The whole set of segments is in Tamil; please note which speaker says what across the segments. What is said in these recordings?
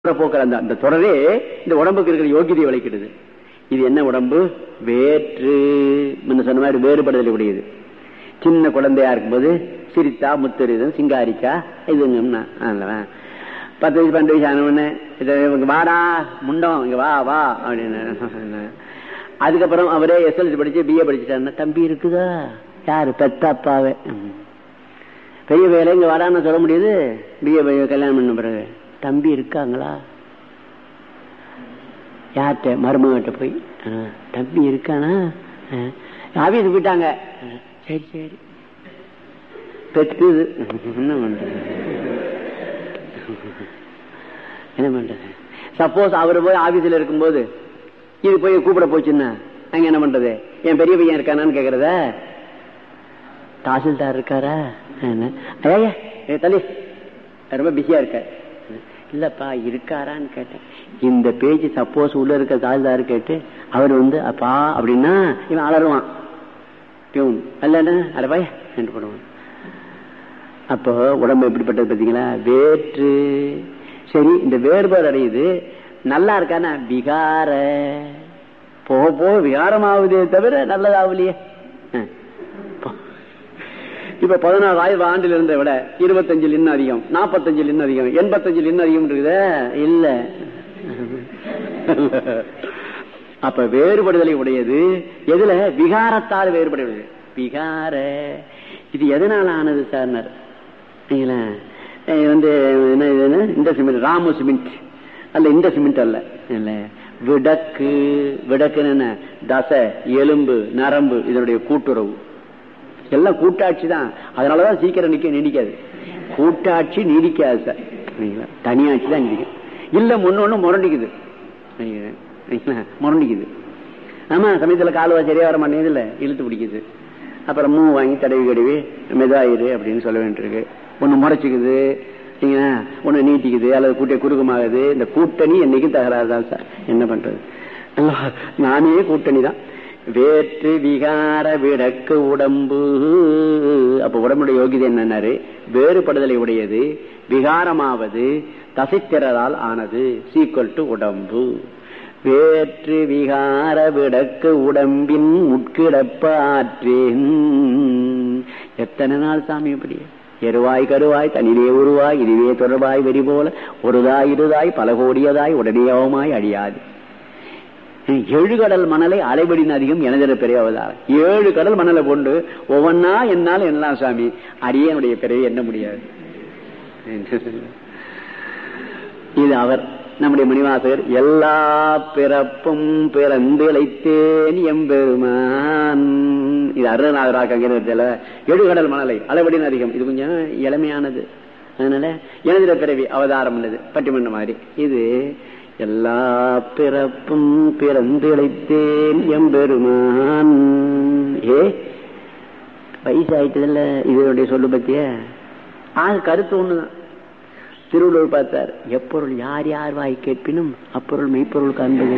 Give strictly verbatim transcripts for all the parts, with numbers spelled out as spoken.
Speaker 1: போக்குற அந்த அந்த தொடரே இந்த உடம்புக்கு இருக்கிற யோகியதை விளைக்கிடுது. இது என்ன உடம்பு? வேற்று சொன்ன மாதிரி வேறுபடுதல் உடையது. சின்ன குழந்தையா இருக்கும்போது சிரித்தா முத்தரிதம் சிங்காரிக்கா இதுங்கன்னா பத்து வயசு பன்னெண்டு வயசு ஆனவொன்னு வாடா முண்டம் இங்க வா வா அப்படின்னு. அதுக்கப்புறம் அவரே எஸ்எல்சி படிச்சு பிஏ படிச்சுட்டாருன்னா தம்பி இருக்குதா? யாரு? பெத்த அப்பாவே. பெரிய வேலை இங்க வாடான்னு சொல்ல முடியுது. பிஏ கல்யாணம் பண்ண பிறகு தம்பி இருக்காங்களா? யார்கிட்ட? மருமகிட்ட போய் தம்பி இருக்கானா? ஆபீஸ் போயிட்டாங்க. சரி சரி பெத்துது என்ன பண்றது? என்ன பண்றது? சப்போஸ் அவரு போய் ஆபீஸ்ல இருக்கும்போது இது போய் கூப்பிட போச்சுன்னா அங்க என்ன பண்றது? என் பெரிய பையன் இருக்கானான்னு கேக்குறத? தாசில்தார் இருக்காரா? ஐயா தள்ளி ரொம்ப பிஸியா இருக்க. இல்லப்பா இருக்காரான்னு கேட்டேன். இந்த பேஜ் சப்போஸ் உள்ள இருக்க தாசில்தார் கேட்டு அவர் வந்து அப்பா அப்படின்னா இவன் அலருவான். அல்ல அடப்பாய என்று போடுவான். அப்போ உடம்பு எப்படிப்பட்டது பார்த்தீங்களா? வேற்று. சரி, இந்த வேறுபாடு அடையுது. நல்லா இருக்கானா? விகார. போக போக விகாரமாவதே தவிர நல்லதாகலையே. இப்ப பதினாறு ஆயிரம் ஆண்டில் இருந்த விட இருபத்தஞ்சில் இன்னும் அதிகம், நாற்பத்தஞ்சில் இன்னும் அதிகம், எண்பத்தஞ்சில் இன்னும் அதிகம் இருக்குத இல்ல. அப்ப வேறுபடுதலை உடையது எதுல? விகாரத்தால் வேறுபடுவது. விகார. இது எதனால ஆனது சார்? வந்து என்ன இந்த சிமெண்ட் ராமு சிமெண்ட் அல்ல, இந்த சிமெண்ட் அல்ல. இல்ல விடக்கு. விடக்குன்னு என்ன? தசை, எலும்பு, நரம்பு இதனுடைய கூட்டுறவு. எல்லாம் கூட்டாட்சி தான். அதனாலதான் சீக்கிரம் நிக்க நீடிக்காது. கூட்டாட்சி நீடிக்காது சார். தனியாட்சி தான் நீடிக்கும். இல்ல முன்னொன்னு முரண்டிக்குது முரண்டிக்குது. ஆமா, சமயத்துல கால்வா சரியா வர மாட்டேங்குது, இல்ல இழுத்து பிடிக்குது. அப்புறம் மூ வாங்கி தடவி கடுவி மெதாயிரு அப்படின்னு சொல்ல வேண்டியிருக்கு. ஒண்ணு முறைச்சிக்குது, ஒண்ணு நீட்டிக்குது, அல்லது கூட்டிய குறுக்கமாகுது. இந்த கூட்டணி என்னைக்கும் தகராறு தான் சார். என்ன பண்றது? நானே கூட்டணி தான். வேற்று விகார விடக்கு உடம்பு. அப்ப உடம்புடைய யோகிதை என்னன்னாரு? வேறுபடுதலை உடையது, விகாரமாவது, தசைத்திறரால் ஆனது. சீக்வல் டு உடம்பு. வேற்று விகார விடக்கு உடம்பின் உட்கிடப்ப ஆற்றேன். எத்தனை நாள் சாமி இப்படி? எருவாய் கருவாய் தனிலே உருவாய் இதுவே தொடர்பாய் வெறி போல ஒருதாய் இருதாய் பல கோடியதாய் உடனேயவுமாய் அழியாது. ஏழு கடல் மணலை அலைபடின அதிகம் எனது பெரிய அவதாரம். ஏழு கடல் மணலை கொண்டு ஒவ்வொன்னா என்னால் என்ன சாமி அரியனுடைய பிறவை என்ன முடியாது. இது அவர் நம்முடைய மணிவாசகர். எல்லா பிறப்பும் பிறந்து இழைத்தேன் எம்பெருமான். இது அருணநாதராக அங்கிருந்தல. ஏழு கடல் மணலை அலைபடின அதிகம். இது கொஞ்சம் இளமையானது. அதனால எனது பிறவி அவதாரம் உள்ளது பட்டிமன்ற மாதிரி. இது எல்லா பிறப்பும் பிறந்து இழைத்தேன் எம்பெருமான். ஏ வயசாயிட்டதில்ல இதனுடைய சொல்லு பத்திய ஆள் கருத்து ஒண்ணுதான். திருவள்ளுவர் பார்த்தார், எப்பொருள் யார் யார் வாய் கேட்பினும் அப்பொருள் மெய்ப்பொருள் காண்பது.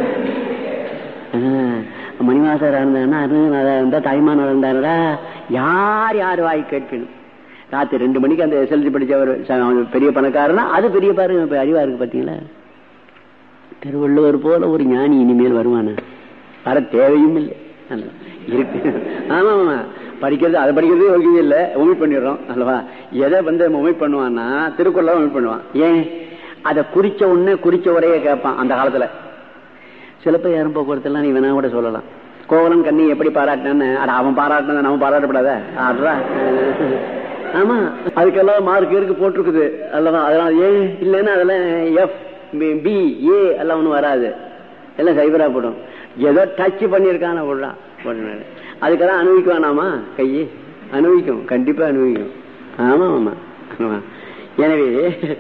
Speaker 1: மணிவாசகரா இருந்தா தாய்மான இருந்தாரா? யார் யார் வாய் கேட்பினும். ராத்திரி ரெண்டு மணிக்கு அந்த எஸ்எல்சி படிச்சவர் பெரிய பணக்காரனா அது பெரிய பாருங்க அறிவா இருக்கு. பாத்தீங்களா? திருவள்ளுவர் போல ஒரு ஞானி இனிமேல் வருவான? வர தேவையும் இல்லை இருக்கு. ஆமா ஆமா, படிக்கிறது அதை படிக்கிறது யோகியம் இல்லை, ஒமிட் பண்ணிடுறோம் அல்லவா? எதை வந்து ஒமிட் பண்ணுவான்னா திருக்குறளை ஒமிட் பண்ணுவான். ஏன்? அதை குறிச்ச ஒண்ணு குறிச்ச உரைய கேட்பான். அந்த காலத்துல சிலப்பதிகாரம் போக்குவரத்து எல்லாம் நீ வேணா கூட சொல்லலாம். கோவலன் கண்ணி எப்படி பாராட்டினான்னு, அவன் பாராட்டின நம்ம பாராட்டப்படாத ஆடுறா. ஆமா, அதுக்கெல்லாம் மார்க் இருக்கு போட்டிருக்குது அல்லவா? அதனால ஏ இல்லைன்னா அதெல்லாம் எஃப் பி ஏ எல்லாம் ஒன்றும் வராது, எல்லாம் சைபரா போடும். ஏதோ டச் பண்ணியிருக்கான போடுறான். அதுக்கெல்லாம் அனுபவிக்க வேணாமா? கையே அனுபவிக்கும், கண்டிப்பா அனுபவிக்கும். ஆமா ஆமா ஆமா. எனவே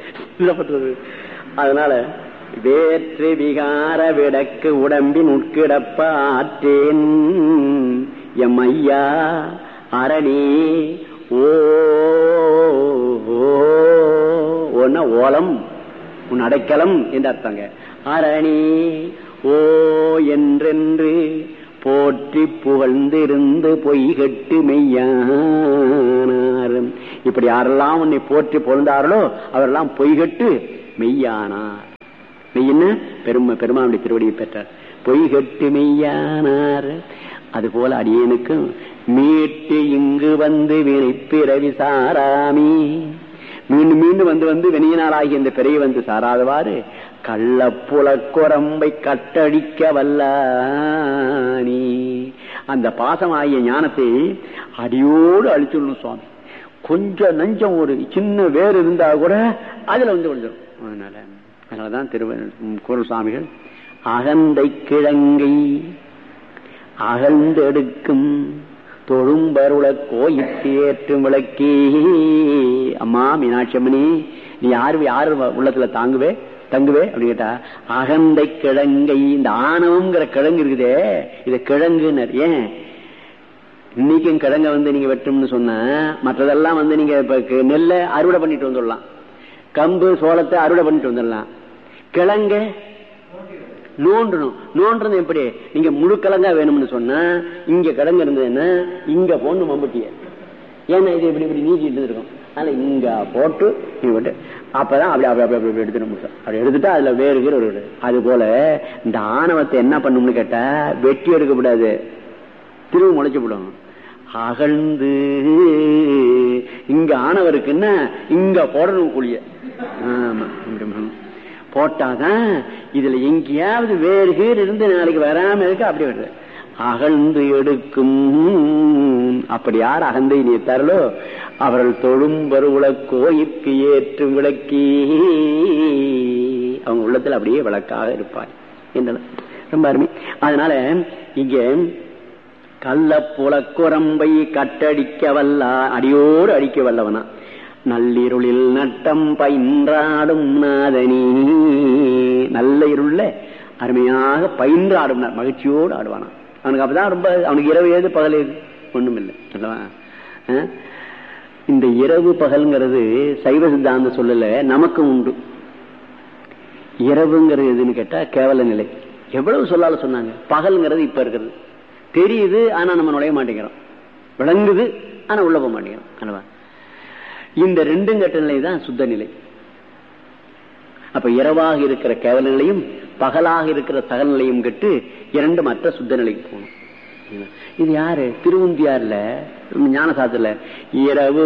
Speaker 1: அதனால வேற்று விகார விடக்கு உடம்பின் உட்கிடப்ப ஆற்றேன் எம் ஐயா அரணி. ஓ ஒன்ன ஓலம் உன் அடைக்கலம் என்று அர்த்தங்க. அரணி ஓ என்றென்று போற்றி புகழ்ந்திருந்து பொய்கட்டு மெய்யானார். இப்படி யாரெல்லாம் உன்னை போற்றி புகழ்ந்தார்களோ அவரெல்லாம் பொய்கட்டு மெய்யானார். மெய்யின பெருமை பெருமானுடைய திருவடியை பெற்றார். பொய் கெட்டு மெய்யானார். அது போல அடியேனுக்கும் மீட்டு இங்கு வந்து வினைப்பிறவி சாராமி, மீண்டும் மீண்டும் வந்து வந்து வினையினாலாகிய இந்த பிறையை வந்து சாராதவாறு கள்ளப்புலக்குரம்பை கட்டடிக்க வல்லானி, அந்த பாசமாகிய ஞானத்தை அடியோடு அழிச்சுடணும் சுவாமி. கொஞ்சம் நஞ்சம் ஒரு சின்ன வேறு இருந்தா கூட அதுல வந்து விழுந்துடும். அதனால அதனாலதான் திரு குறள் சுவாமிகள் அகந்தை கிழங்கை அகழ்ந்தெடுக்கும் தொழும்பருள கோயிற்கு ஏற்றும் விளக்கே. அம்மா மீனாட்சி அம்மனி, நீ யாரு யாரு உள்ளத்துல தாங்குவே தங்குவே அப்படின்னு கேட்டா, அகந்தை கிழங்கை, இந்த ஆணவம்ங்கிற கிழங்கு இருக்குதே, இது கிழங்குனர். ஏன் இன்னைக்கும் கிழங்க வந்து நீங்க வெட்டும்னு சொன்ன, மற்றதெல்லாம் வந்து நீங்க இப்ப நெல்லை அறுவடை பண்ணிட்டு வந்துடலாம், கம்பு சோளத்தை அறுவடை பண்ணிட்டு வந்துடலாம். கிழங்க நோண்டணும். நோன்றது எப்படி? நீங்க முழு கிழங்கா வேணும்னு சொன்னா இங்க கிழங்கு இருந்ததுன்னா இங்க போடணும் மம்பட்டிய. ஏன்னா இது இப்படி இப்படி நீக்கிட்டு இருக்கும், அதனால இங்க போட்டு நீ விட்டு அப்பதான் அப்படி அப்படி அப்படி அப்படி எடுத்துட்டு முடியும். அப்படி எடுத்துட்டா அதுல வேறு ஒரு. அது போல இந்த ஆணவத்தை என்ன பண்ணும்னு கேட்டா, வெட்டி எடுக்கப்படாது, திரும்ப முளைச்சு விடும். அகழ்ந்து இங்க ஆணவருக்குன்னா இங்க போடணும் கூலிய. ஆமா, போட்டாதான் இதுல எங்கேயாவது வேறு கீர் இருந்து நாளைக்கு வராம இருக்கு. அப்படி வருது அகழ்ந்து எடுக்கும். அப்படி யார் அகந்தை நீத்தார்களோ அவர்கள் தொழும் வருவுல கோயிற்கு ஏற்றும் விளக்கி, அவங்க உள்ளத்துல அப்படியே விளக்காக இருப்பார் என்றால் ரொம்ப அருமை. அதனால இங்க கள்ளப்புலக்குரம்பை கட்டடிக்க வல்ல, அடியோடு அடிக்க வல்லவனா, நள்ளிருளில் நட்டம் பயின்றாடும் நாதனி, நல்ல இருள அருமையாக பயின்றாடும் மகிழ்ச்சியோடு ஆடுவானா. அவனுக்கு அப்பதான் ரொம்ப, அவனுக்கு இரவு ஏது பகல் ஏது ஒண்ணும் இல்லை அல்லவா. இந்த இரவு பகல்ங்கிறது சைவ சித்தாந்த சொல்லல, நமக்கு உண்டு. இரவுங்கிறது எதுன்னு கேட்டா கேவல நிலை. எவ்வளவு சொல்லால சொன்னாங்க. பகல்ங்கிறது இப்ப இருக்கிறது தெரியுது, ஆனா நம்ம நுழைய மாட்டேங்கிறோம். விளங்குது, ஆனா உள்ள போக மாட்டேங்கிறோம் அல்லவா. இந்த ரெண்டும் கட்ட நிலை தான் சுத்த நிலை. அப்ப இரவாக இருக்கிற கேவல நிலையும் பகலாக இருக்கிற சகல நிலையும் கட்டு இரண்டு மற்ற சுத்த நிலைக்கு போகணும். இது யாரு? திருவுந்தியார்ல ஞானசாஸ்திரத்துல இரவு